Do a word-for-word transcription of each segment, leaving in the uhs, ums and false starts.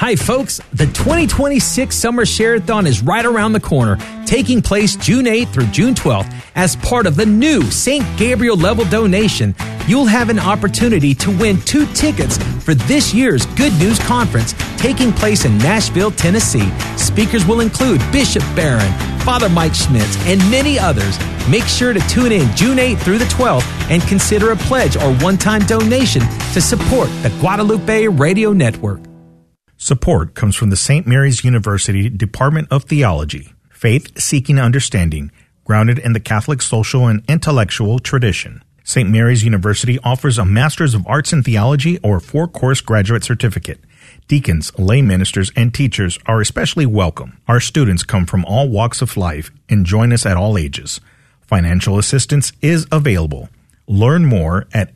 Hi folks, the twenty twenty-six Summer Share-a-thon is right around the corner, taking place June eighth through June twelfth. As part of the new Saint Gabriel level donation, you'll have an opportunity to win two tickets for this year's Good News Conference taking place in Nashville, Tennessee. Speakers will include Bishop Barron, Father Mike Schmitz, and many others. Make sure to tune in June eighth through the twelfth and consider a pledge or one-time donation to support the Guadalupe Radio Network. Support comes from the Saint Mary's University Department of Theology, faith-seeking understanding, grounded in the Catholic social and intellectual tradition. Saint Mary's University offers a Master's of Arts in Theology or four-course graduate certificate. Deacons, lay ministers, and teachers are especially welcome. Our students come from all walks of life and join us at all ages. Financial assistance is available. Learn more at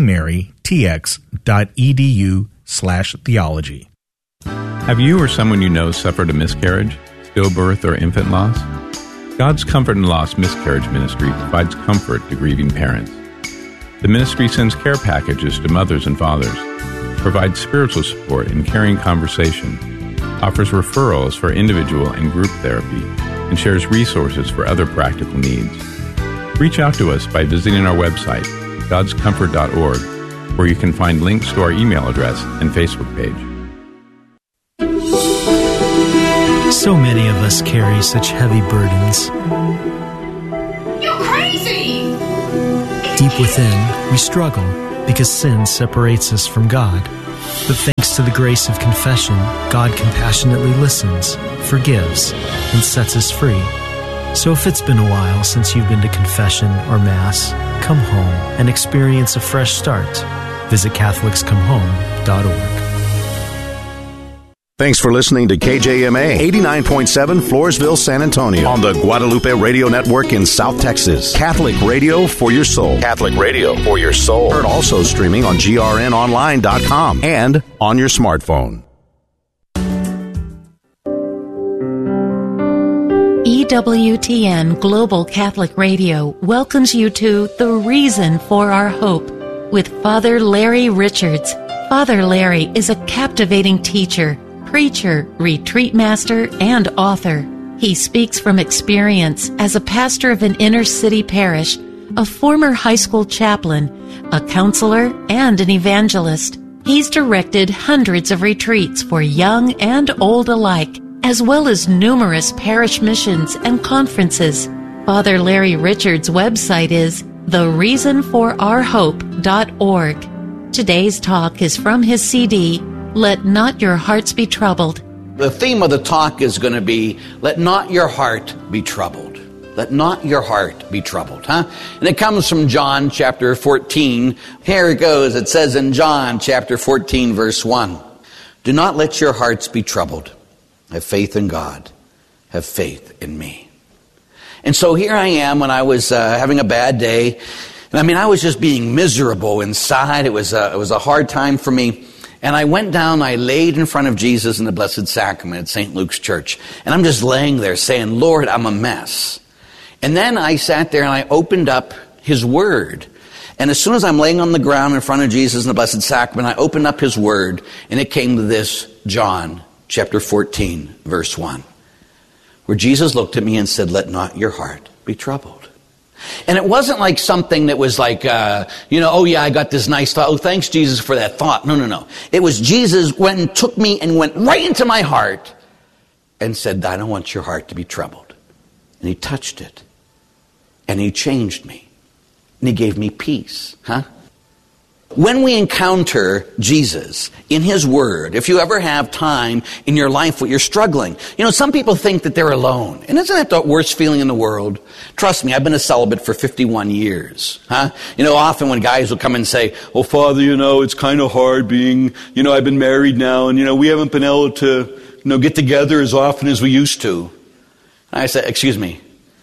stmarytx.edu slash theology. Have you or someone you know suffered a miscarriage, stillbirth, or infant loss? God's Comfort and Loss Miscarriage Ministry provides comfort to grieving parents. The ministry sends care packages to mothers and fathers, provides spiritual support and caring conversation, offers referrals for individual and group therapy, and shares resources for other practical needs. Reach out to us by visiting our website, gods comfort dot org, where you can find links to our email address and Facebook page. So many of us carry such heavy burdens. You're crazy! Deep within, we struggle because sin separates us from God. But thanks to the grace of confession, God compassionately listens, forgives, and sets us free. So if it's been a while since you've been to confession or Mass, come home and experience a fresh start. Visit Catholics Come Home dot org. Thanks for listening to K J M A eighty-nine point seven Floresville, San Antonio on the Guadalupe Radio Network in South Texas. Catholic radio for your soul. Catholic radio for your soul. Heard also streaming on G R N online dot com and on your smartphone. E W T N Global Catholic Radio welcomes you to The Reason for Our Hope with Father Larry Richards. Father Larry is a captivating teacher, preacher, retreat master, and author. He speaks from experience as a pastor of an inner-city parish, a former high school chaplain, a counselor, and an evangelist. He's directed hundreds of retreats for young and old alike, as well as numerous parish missions and conferences. Father Larry Richards' website is the reason for our hope dot org. Today's talk is from his C D, Let Not Your Hearts Be Troubled. The theme of the talk is going to be, let not your heart be troubled. Let not your heart be troubled, huh? And it comes from John chapter fourteen. Here it goes. It says in John chapter fourteen, verse one, do not let your hearts be troubled. Have faith in God. Have faith in me. And so here I am when I was uh, having a bad day. And I mean, I was just being miserable inside. It was a, it was a hard time for me. And I went down, I laid in front of Jesus in the Blessed Sacrament at Saint Luke's Church. And I'm just laying there saying, Lord, I'm a mess. And then I sat there and I opened up His Word. And as soon as I'm laying on the ground in front of Jesus in the Blessed Sacrament, I opened up His Word, and it came to this, John chapter fourteen, verse one, where Jesus looked at me and said, let not your heart be troubled. And it wasn't like something that was like, uh, you know, oh yeah, I got this nice thought. Oh, thanks Jesus for that thought. No, no, no. It was Jesus went and took me and went right into my heart and said, I don't want your heart to be troubled. And He touched it. And He changed me. And He gave me peace. Huh? When we encounter Jesus in His Word, if you ever have time in your life where you're struggling, you know, some people think that they're alone. And isn't that the worst feeling in the world? Trust me, I've been a celibate for fifty-one years. Huh? You know, often when guys will come and say, oh, Father, you know, it's kind of hard being, you know, I've been married now, and, you know, we haven't been able to, you know, get together as often as we used to. And I say, excuse me.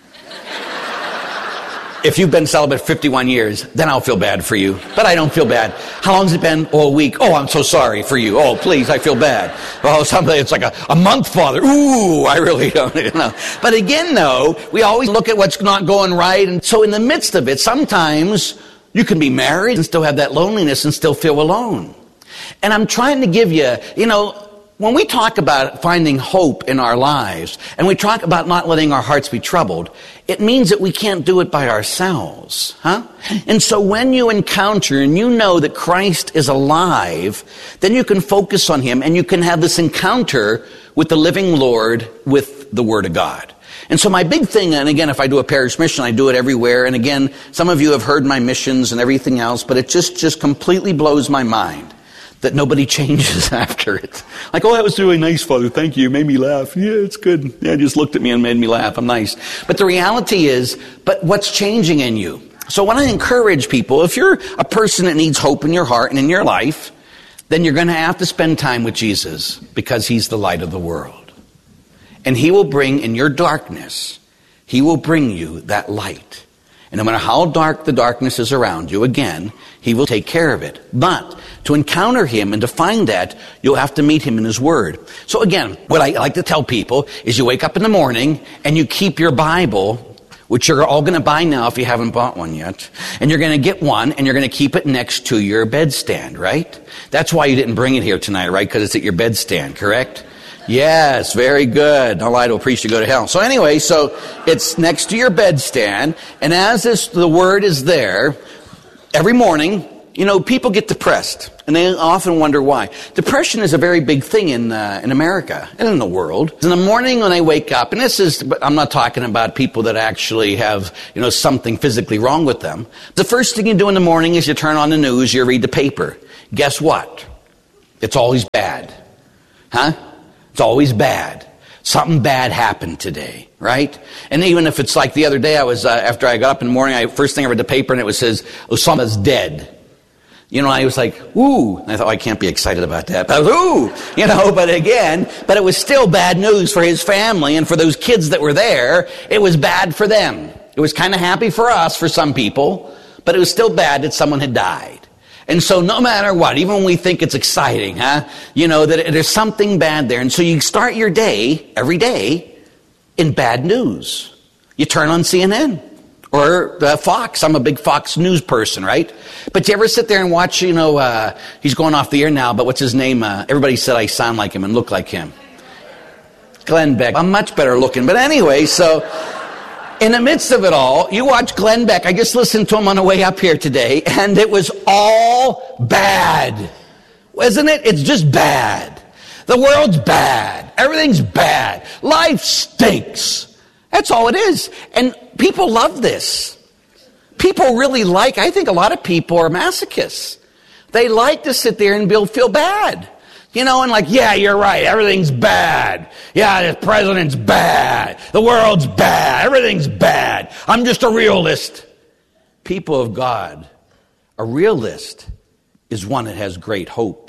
If you've been celibate fifty-one years, then I'll feel bad for you. But I don't feel bad. How long's it been? Oh, a week. Oh, I'm so sorry for you. Oh, please, I feel bad. Oh, something, it's like a, a month, Father. Ooh, I really don't you know. But again, though, we always look at what's not going right. And so in the midst of it, sometimes you can be married and still have that loneliness and still feel alone. And I'm trying to give you, you know, when we talk about finding hope in our lives, and we talk about not letting our hearts be troubled, it means that we can't do it by ourselves, huh? And so when you encounter and you know that Christ is alive, then you can focus on him and you can have this encounter with the living Lord with the Word of God. And so my big thing, and again, if I do a parish mission, I do it everywhere. And again, some of you have heard my missions and everything else, but it just, just completely blows my mind that nobody changes after it. Like, oh, that was really nice, Father. Thank you. You made me laugh. Yeah, it's good. Yeah, just looked at me and made me laugh. I'm nice. But the reality is, but what's changing in you? So when I encourage people, if you're a person that needs hope in your heart and in your life, then you're going to have to spend time with Jesus because he's the light of the world. And he will bring in your darkness, he will bring you that light. And no matter how dark the darkness is around you, again, he will take care of it. But to encounter him and to find that, you'll have to meet him in his word. So again, what I like to tell people is you wake up in the morning and you keep your Bible, which you're all going to buy now if you haven't bought one yet. And you're going to get one and you're going to keep it next to your bedstand, right? That's why you didn't bring it here tonight, right? Because it's at your bedstand, correct? Yes, very good. Don't lie to a priest, you go to hell. So anyway, so it's next to your bedstand, and as this, the word is there, every morning, you know, people get depressed, and they often wonder why. Depression is a very big thing in uh, in America and in the world. In the morning when they wake up, and this is, I'm not talking about people that actually have, you know, something physically wrong with them. The first thing you do in the morning is you turn on the news, you read the paper. Guess what? It's always bad. Huh? It's always bad. Something bad happened today, right? And even if it's like the other day, I was, uh, after I got up in the morning, I, first thing I read the paper and it was says, Osama's dead. You know, I was like, ooh. And I thought, oh, I can't be excited about that. But I was, ooh, you know, but again, but it was still bad news for his family and for those kids that were there. It was bad for them. It was kind of happy for us, for some people, but it was still bad that someone had died. And so no matter what, even when we think it's exciting, huh, you know, that there's something bad there. And so you start your day, every day, in bad news. You turn on C N N or uh, Fox. I'm a big Fox News person, right? But you ever sit there and watch, you know, uh, he's going off the air now, but what's his name? Uh, everybody said I sound like him and look like him. Glenn Beck. I'm much better looking. But anyway, so in the midst of it all, you watch Glenn Beck. I just listened to him on the way up here today, and it was all bad. Isn't it? It's just bad. The world's bad. Everything's bad. Life stinks. That's all it is. And people love this. People really like, I think a lot of people are masochists. They like to sit there and feel bad. You know, and like, yeah, you're right. Everything's bad. Yeah, the president's bad. The world's bad. Everything's bad. I'm just a realist. People of God, a realist is one that has great hope.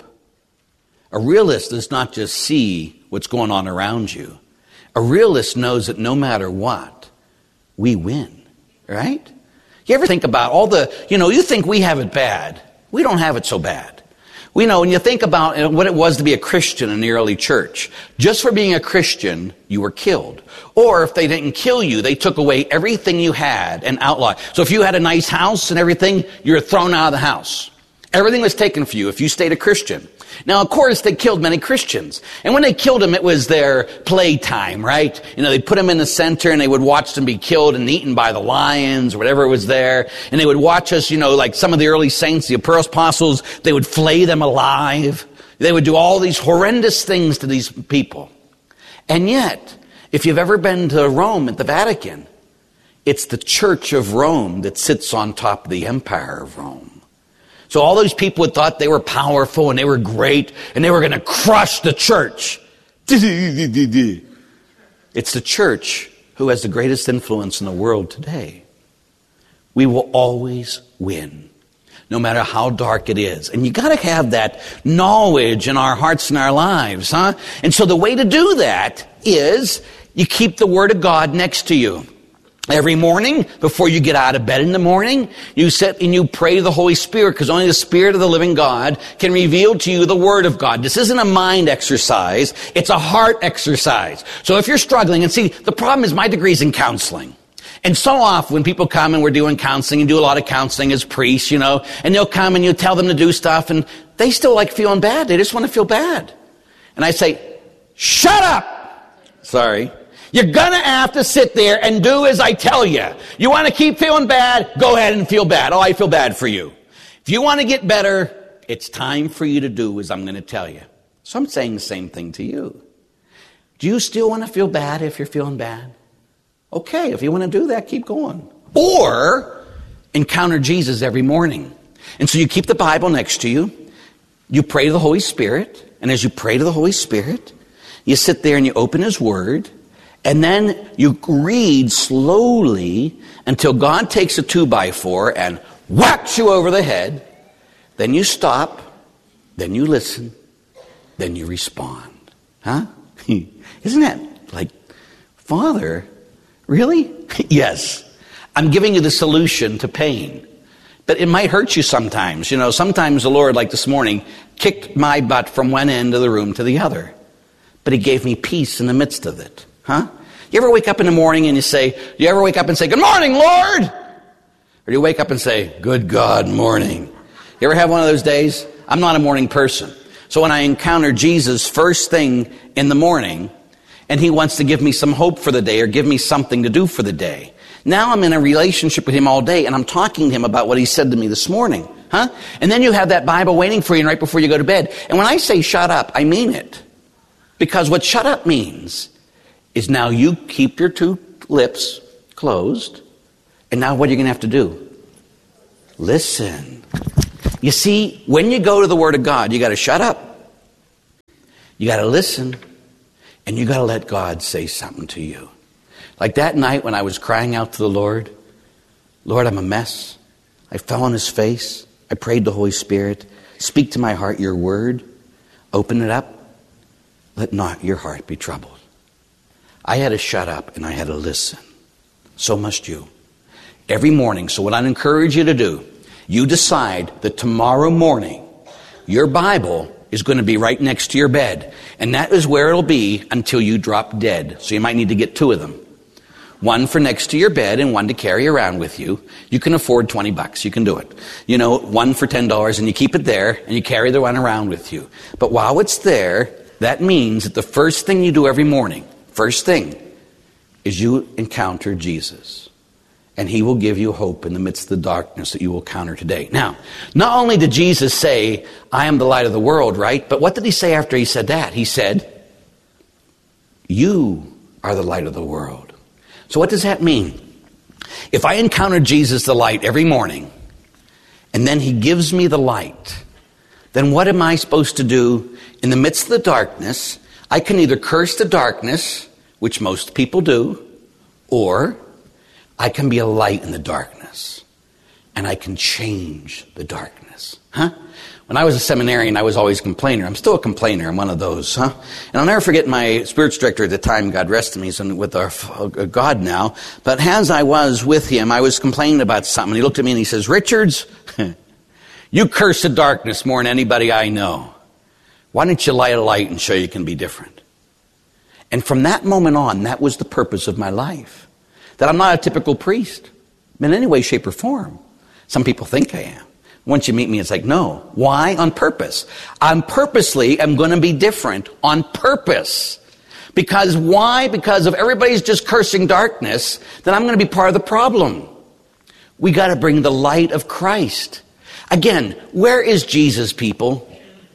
A realist does not just see what's going on around you. A realist knows that no matter what, we win, right? You ever think about all the, you know, you think we have it bad. We don't have it so bad. We know, when you think about what it was to be a Christian in the early church, just for being a Christian, you were killed. Or if they didn't kill you, they took away everything you had and outlawed. So if you had a nice house and everything, you were thrown out of the house. Everything was taken for you if you stayed a Christian. Now, of course, they killed many Christians. And when they killed them, it was their playtime, right? You know, they'd put them in the center and they would watch them be killed and eaten by the lions or whatever was there. And they would watch us, you know, like some of the early saints, the apostles, they would flay them alive. They would do all these horrendous things to these people. And yet, if you've ever been to Rome at the Vatican, it's the Church of Rome that sits on top of the Empire of Rome. So all those people had thought they were powerful and they were great and they were going to crush the church. It's the church who has the greatest influence in the world today. We will always win, no matter how dark it is. And you got to have that knowledge in our hearts and our lives, huh? And so the way to do that is you keep the Word of God next to you. Every morning, before you get out of bed in the morning, you sit and you pray to the Holy Spirit, because only the Spirit of the living God can reveal to you the Word of God. This isn't a mind exercise, it's a heart exercise. So if you're struggling, and see, the problem is my degree's in counseling. And so often when people come and we're doing counseling, and do a lot of counseling as priests, you know, and they'll come and you tell them to do stuff, and they still like feeling bad. They just want to feel bad. and I say, shut up. Sorry. You're going to have to sit there and do as I tell you. You want to keep feeling bad? Go ahead and feel bad. Oh, I feel bad for you. If you want to get better, it's time for you to do as I'm going to tell you. So I'm saying the same thing to you. Do you still want to feel bad if you're feeling bad? Okay, if you want to do that, keep going. Or encounter Jesus every morning. And so you keep the Bible next to you. You pray to the Holy Spirit. And as you pray to the Holy Spirit, you sit there and you open His Word. And then you read slowly until God takes a two by four and whacks you over the head. Then you stop. Then you listen. Then you respond. Huh? Isn't that like, Father, really? Yes. I'm giving you the solution to pain. But it might hurt you sometimes. You know, sometimes the Lord, like this morning, kicked my butt from one end of the room to the other. But He gave me peace in the midst of it. Huh? You ever wake up in the morning and you say, you ever wake up and say, good morning, Lord? Or do you wake up and say, good God morning? You ever have one of those days? I'm not a morning person. So when I encounter Jesus first thing in the morning, and He wants to give me some hope for the day or give me something to do for the day, now I'm in a relationship with Him all day, and I'm talking to Him about what He said to me this morning. Huh? And then you have that Bible waiting for you right before you go to bed. And when I say shut up, I mean it. Because what shut up means is now you keep your two lips closed, and now what are you going to have to do? Listen. You see, when you go to the Word of God, you got to shut up. You got to listen, and you got to let God say something to you. Like that night when I was crying out to the Lord, Lord, I'm a mess. I fell on His face. I prayed the Holy Spirit. Speak to my heart your word. Open it up. Let not your heart be troubled. I had to shut up and I had to listen. So must you. Every morning. So what I encourage you to do, you decide that tomorrow morning, your Bible is going to be right next to your bed. And that is where it'll be until you drop dead. So you might need to get two of them. One for next to your bed and one to carry around with you. You can afford twenty bucks. You can do it. You know, one for ten dollars and you keep it there and you carry the one around with you. But while it's there, that means that the first thing you do every morning, first thing, is you encounter Jesus. And He will give you hope in the midst of the darkness that you will encounter today. Now, not only did Jesus say, I am the light of the world, right? But what did He say after He said that? He said, you are the light of the world. So what does that mean? If I encounter Jesus the light every morning, and then He gives me the light, then what am I supposed to do in the midst of the darkness? I can either curse the darkness, which most people do, or I can be a light in the darkness, and I can change the darkness. Huh? When I was a seminarian, I was always a complainer. I'm still a complainer. I'm one of those. Huh? And I'll never forget my spiritual director at the time, God rest him, he's with our God now. But as I was with him, I was complaining about something. He looked at me and he says, Richards, you curse the darkness more than anybody I know. Why don't you light a light and show you can be different? And from that moment on, that was the purpose of my life. That I'm not a typical priest in any way, shape, or form. Some people think I am. Once you meet me, it's like, no. Why? On purpose. I'm purposely am going to be different on purpose. Because why? Because if everybody's just cursing darkness, then I'm going to be part of the problem. We got to bring the light of Christ. Again, where is Jesus, people?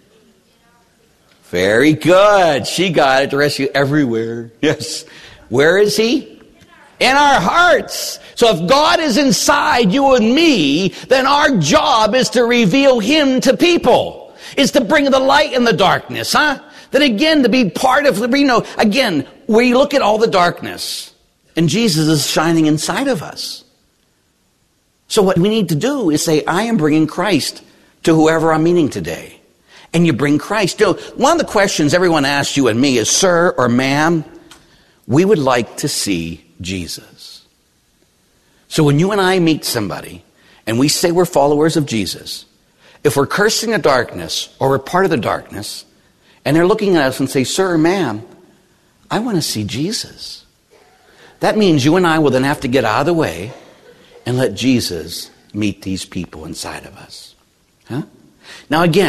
Very good. She got it. The rest of you, everywhere. Yes. Where is He? In our hearts. So if God is inside you and me, then our job is to reveal Him to people. Is to bring the light in the darkness, huh? That again, to be part of, you know, again, where you look at all the darkness, and Jesus is shining inside of us. So what we need to do is say, I am bringing Christ to whoever I'm meeting today. And you bring Christ. You know, one of the questions everyone asks you and me is, sir or ma'am, we would like to see Jesus. So when you and I meet somebody and we say we're followers of Jesus, if we're cursing the darkness or we're part of the darkness, and they're looking at us and say, sir or ma'am, I want to see Jesus. That means you and I will then have to get out of the way and let Jesus meet these people inside of us. Huh? Now again,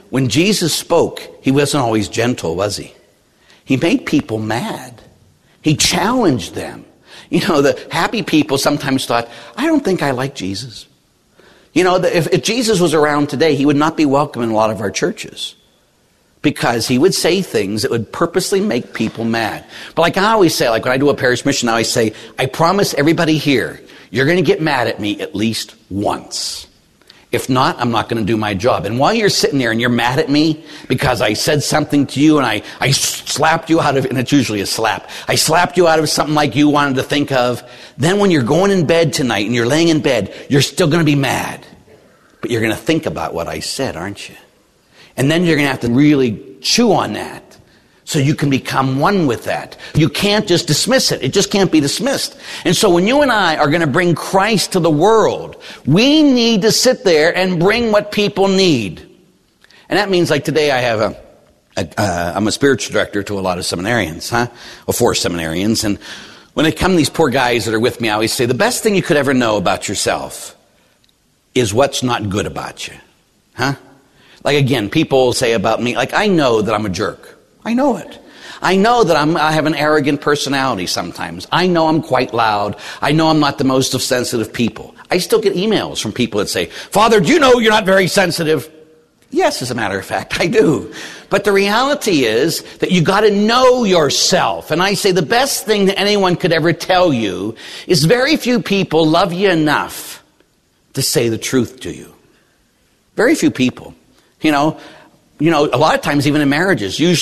when Jesus spoke, he wasn't always gentle, was he? He made people mad. He challenged them. You know, the happy people sometimes thought, I don't think I like Jesus. You know, if, if Jesus was around today, he would not be welcome in a lot of our churches. Because he would say things that would purposely make people mad. But like I always say, like when I do a parish mission, I always say, I promise everybody here, you're going to get mad at me at least once. If not, I'm not going to do my job. And while you're sitting there and you're mad at me because I said something to you and I, I slapped you out of, and it's usually a slap, I slapped you out of something like you wanted to think of, then when you're going in bed tonight and you're laying in bed, you're still going to be mad. But you're going to think about what I said, aren't you? And then you're going to have to really chew on that so you can become one with that. You can't just dismiss it. It just can't be dismissed. And so when you and I are going to bring Christ to the world, we need to sit there and bring what people need. And that means like today I have a, a uh, I'm a spiritual director to a lot of seminarians, huh? Or four seminarians. And when they come, these poor guys that are with me, I always say, the best thing you could ever know about yourself is what's not good about you, huh? Like again, people say about me, like I know that I'm a jerk. I know it. I know that I'm, I have an arrogant personality sometimes. I know I'm quite loud. I know I'm not the most of sensitive people. I still get emails from people that say, Father, do you know you're not very sensitive? Yes, as a matter of fact, I do. But the reality is that you got to know yourself. And I say the best thing that anyone could ever tell you is very few people love you enough to say the truth to you. Very few people. You know, you know, a lot of times even in marriages, usually